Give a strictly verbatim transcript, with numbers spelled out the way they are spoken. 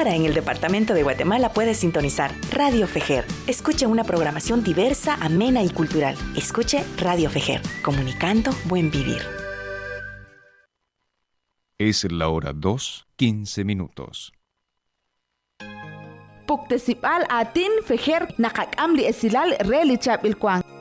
Ahora en el departamento de Guatemala puedes sintonizar Radio Fejer. Escuche una programación diversa, amena y cultural. Escuche Radio Fejer, comunicando buen vivir. Es la hora dos, quince minutos. Puktesipal atin Fejer nakakam li esilal reli chap ilkwang.